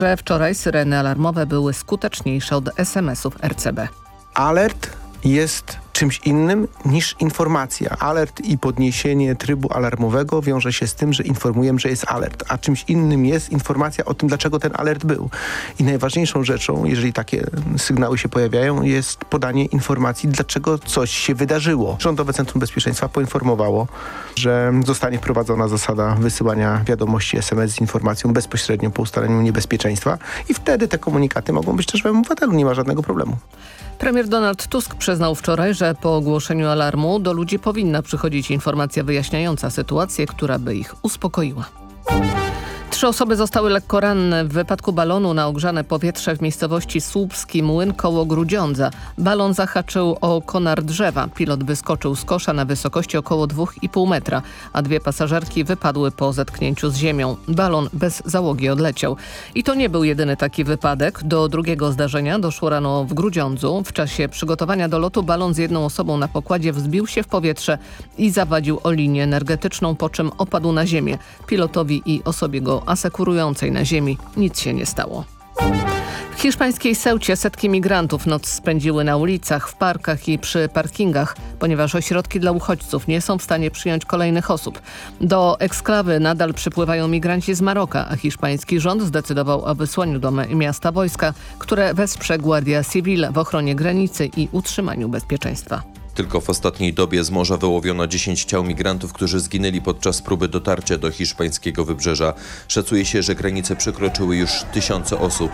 że wczoraj syreny alarmowe były skuteczniejsze od SMS-ów RCB. Alert jest czymś innym niż informacja. Alert i podniesienie trybu alarmowego wiąże się z tym, że informujemy, że jest alert, a czymś innym jest informacja o tym, dlaczego ten alert był. I najważniejszą rzeczą, jeżeli takie sygnały się pojawiają, jest podanie informacji, dlaczego coś się wydarzyło. Rządowe Centrum Bezpieczeństwa poinformowało, że zostanie wprowadzona zasada wysyłania wiadomości SMS z informacją bezpośrednio po ustaleniu niebezpieczeństwa i wtedy te komunikaty mogą być też żywym obywatelom, nie ma żadnego problemu. Premier Donald Tusk przyznał wczoraj, że po ogłoszeniu alarmu do ludzi powinna przychodzić informacja wyjaśniająca sytuację, która by ich uspokoiła. 3 osoby zostały lekko ranne w wypadku balonu na ogrzane powietrze w miejscowości Słupski Młyn koło Grudziądza. Balon zahaczył o konar drzewa. Pilot wyskoczył z kosza na wysokości około 2,5 metra, a 2 pasażerki wypadły po zetknięciu z ziemią. Balon bez załogi odleciał. I to nie był jedyny taki wypadek. Do drugiego zdarzenia doszło rano w Grudziądzu. W czasie przygotowania do lotu balon z jedną osobą na pokładzie wzbił się w powietrze i zawadził o linię energetyczną, po czym opadł na ziemię. Pilotowi i osobie go asekurującej na ziemi nic się nie stało. W hiszpańskiej Ceucie setki migrantów noc spędziły na ulicach, w parkach i przy parkingach, ponieważ ośrodki dla uchodźców nie są w stanie przyjąć kolejnych osób. Do eksklawy nadal przypływają migranci z Maroka, a hiszpański rząd zdecydował o wysłaniu do miasta wojska, które wesprze Guardia Civil w ochronie granicy i utrzymaniu bezpieczeństwa. Tylko w ostatniej dobie z morza wyłowiono 10 ciał migrantów, którzy zginęli podczas próby dotarcia do hiszpańskiego wybrzeża. Szacuje się, że granice przekroczyły już 1000 osób.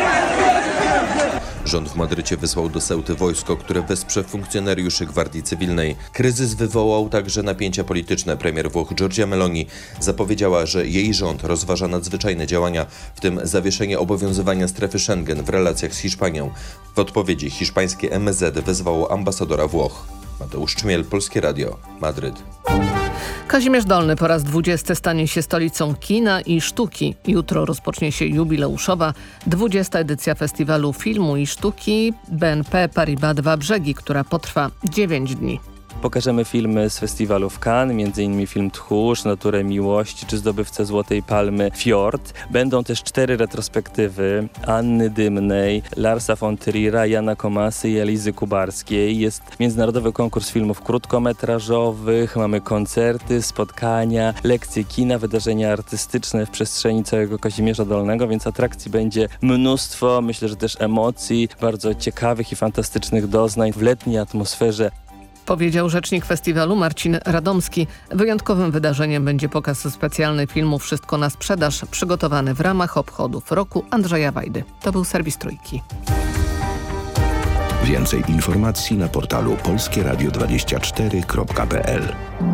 Rząd w Madrycie wysłał do Ceuty wojsko, które wesprze funkcjonariuszy Gwardii Cywilnej. Kryzys wywołał także napięcia polityczne. Premier Włoch Giorgia Meloni zapowiedziała, że jej rząd rozważa nadzwyczajne działania, w tym zawieszenie obowiązywania strefy Schengen w relacjach z Hiszpanią. W odpowiedzi hiszpańskie MSZ wezwało ambasadora Włoch. Mateusz Czmiel, Polskie Radio, Madryt. Kazimierz Dolny po raz 20 stanie się stolicą kina i sztuki. Jutro rozpocznie się jubileuszowa 20. edycja Festiwalu Filmu i Sztuki BNP Paribas Dwa Brzegi, która potrwa 9 dni. Pokażemy filmy z festiwalu w Cannes, m.in. film Tchórz, Naturę miłości czy zdobywcę Złotej Palmy Fjord. Będą też 4 retrospektywy Anny Dymnej, Larsa von Trier'a, Jana Komasy i Elizy Kubarskiej. Jest międzynarodowy konkurs filmów krótkometrażowych, mamy koncerty, spotkania, lekcje kina, wydarzenia artystyczne w przestrzeni całego Kazimierza Dolnego, więc atrakcji będzie mnóstwo, myślę, że też emocji, bardzo ciekawych i fantastycznych doznań w letniej atmosferze. Powiedział rzecznik festiwalu Marcin Radomski. Wyjątkowym wydarzeniem będzie pokaz specjalny filmu Wszystko na sprzedaż, przygotowany w ramach obchodów roku Andrzeja Wajdy. To był serwis Trójki. Więcej informacji na portalu polskieradio24.pl.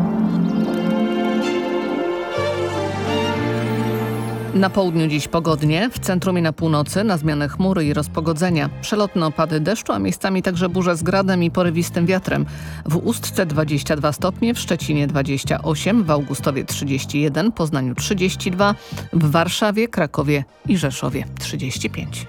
Na południu dziś pogodnie, w centrum i na północy na zmianę chmury i rozpogodzenia. Przelotne opady deszczu, a miejscami także burze z gradem i porywistym wiatrem. W Ustce 22 stopnie, w Szczecinie 28, w Augustowie 31, Poznaniu 32, w Warszawie, Krakowie i Rzeszowie 35.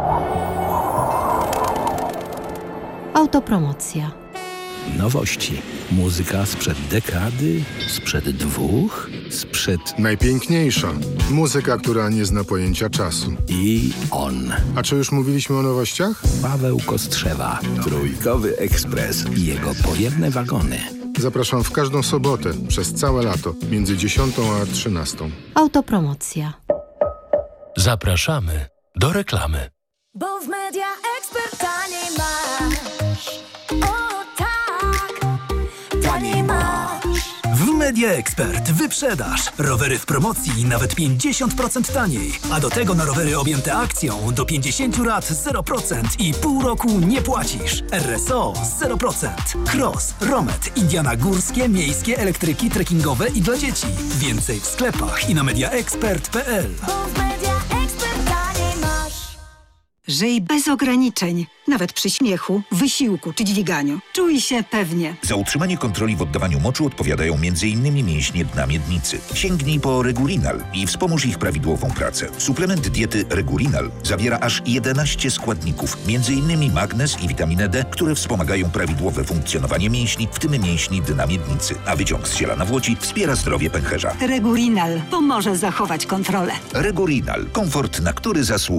Autopromocja. Nowości. Muzyka sprzed dekady, sprzed 2, sprzed... Najpiękniejsza. Muzyka, która nie zna pojęcia czasu. I on. A czy już mówiliśmy o nowościach? Paweł Kostrzewa. Trójkowy Ekspres i jego pojemne wagony. Zapraszam w każdą sobotę przez całe lato, między 10 a 13. Autopromocja. Zapraszamy do reklamy. Bo w Media Expert taniej masz. O tak, taniej masz. W Media Expert wyprzedaż. Rowery w promocji nawet 50% taniej. A do tego na rowery objęte akcją do 50 lat 0% i pół roku nie płacisz. RSO 0%. Cross, Romet, Indiana górskie, miejskie, elektryki, trekkingowe i dla dzieci. Więcej w sklepach i na mediaexpert.pl. Żyj bez ograniczeń, nawet przy śmiechu, wysiłku czy dźwiganiu. Czuj się pewnie. Za utrzymanie kontroli w oddawaniu moczu odpowiadają m.in. mięśnie dna miednicy. Sięgnij po Regulinal i wspomóż ich prawidłową pracę. Suplement diety Regulinal zawiera aż 11 składników, m.in. magnez i witaminę D, które wspomagają prawidłowe funkcjonowanie mięśni, w tym mięśni dna miednicy. A wyciąg z ziela nawłoci wspiera zdrowie pęcherza. Regulinal pomoże zachować kontrolę. Regulinal. Komfort, na który zasługuje.